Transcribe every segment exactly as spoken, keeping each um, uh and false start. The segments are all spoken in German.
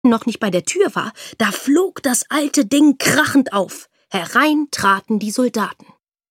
noch nicht bei der Tür war, da flog das alte Ding krachend auf. Herein traten die Soldaten.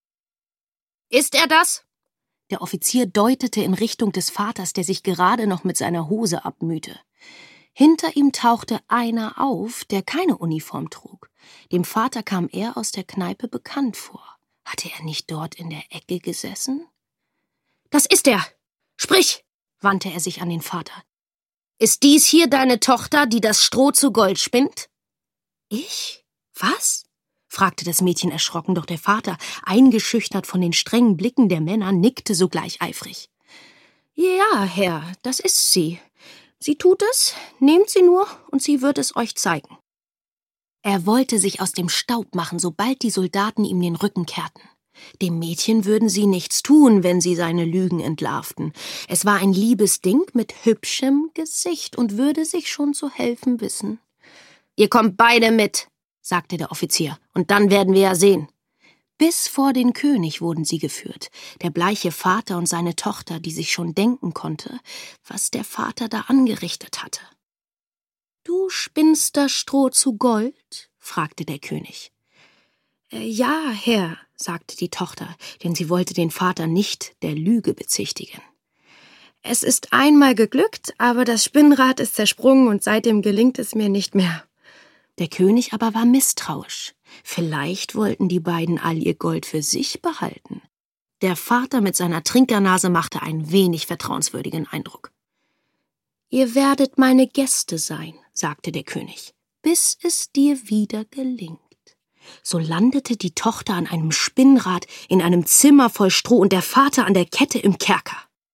»Ist er das?« Der Offizier deutete in Richtung des Vaters, der sich gerade noch mit seiner Hose abmühte. Hinter ihm tauchte einer auf, der keine Uniform trug. Dem Vater kam er aus der Kneipe bekannt vor. Hatte er nicht dort in der Ecke gesessen? »Das ist er! Sprich!« wandte er sich an den Vater. »Ist dies hier deine Tochter, die das Stroh zu Gold spinnt?« »Ich? Was?« fragte das Mädchen erschrocken, doch der Vater, eingeschüchtert von den strengen Blicken der Männer, nickte sogleich eifrig. »Ja, Herr, das ist sie. Sie tut es, nehmt sie nur, und sie wird es euch zeigen.« Er wollte sich aus dem Staub machen, sobald die Soldaten ihm den Rücken kehrten. Dem Mädchen würden sie nichts tun, wenn sie seine Lügen entlarvten. Es war ein liebes Ding mit hübschem Gesicht und würde sich schon zu helfen wissen. »Ihr kommt beide mit«, sagte der Offizier, »und dann werden wir ja sehen.« Bis vor den König wurden sie geführt, der bleiche Vater und seine Tochter, die sich schon denken konnte, was der Vater da angerichtet hatte. »Du spinnst das Stroh zu Gold?« fragte der König. Äh, »Ja, Herr«, sagte die Tochter, denn sie wollte den Vater nicht der Lüge bezichtigen. »Es ist einmal geglückt, aber das Spinnrad ist zersprungen und seitdem gelingt es mir nicht mehr.« Der König aber war misstrauisch. Vielleicht wollten die beiden all ihr Gold für sich behalten. Der Vater mit seiner Trinkernase machte einen wenig vertrauenswürdigen Eindruck. »Ihr werdet meine Gäste sein«, sagte der König, »bis es dir wieder gelingt.« So landete die Tochter an einem Spinnrad in einem Zimmer voll Stroh und der Vater an der Kette im Kerker.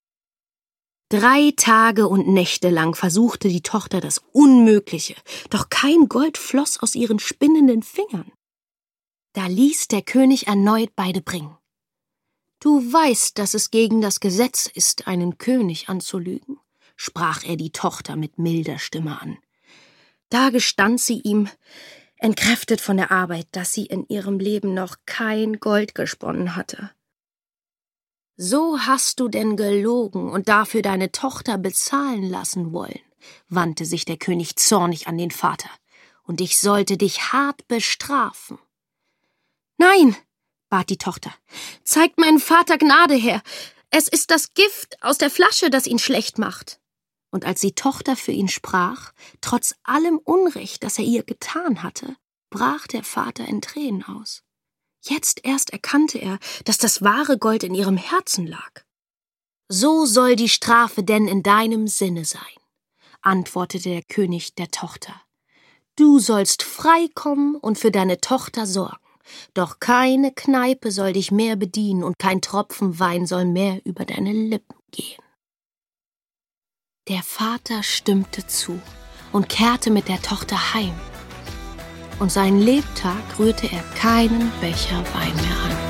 Drei Tage und Nächte lang versuchte die Tochter das Unmögliche, doch kein Gold floss aus ihren spinnenden Fingern. Da ließ der König erneut beide bringen. »Du weißt, dass es gegen das Gesetz ist, einen König anzulügen«, sprach er die Tochter mit milder Stimme an. Da gestand sie ihm, entkräftet von der Arbeit, dass sie in ihrem Leben noch kein Gold gesponnen hatte. »So hast du denn gelogen und dafür deine Tochter bezahlen lassen wollen«, wandte sich der König zornig an den Vater, »und ich sollte dich hart bestrafen.« »Nein«, bat die Tochter, »zeigt meinem Vater Gnade her. Es ist das Gift aus der Flasche, das ihn schlecht macht.« Und als die Tochter für ihn sprach, trotz allem Unrecht, das er ihr getan hatte, brach der Vater in Tränen aus. Jetzt erst erkannte er, dass das wahre Gold in ihrem Herzen lag. »So soll die Strafe denn in deinem Sinne sein«, antwortete der König der Tochter. »Du sollst frei kommen und für deine Tochter sorgen, doch keine Kneipe soll dich mehr bedienen und kein Tropfen Wein soll mehr über deine Lippen gehen.« Der Vater stimmte zu und kehrte mit der Tochter heim. Und seinen Lebtag rührte er keinen Becher Wein mehr an.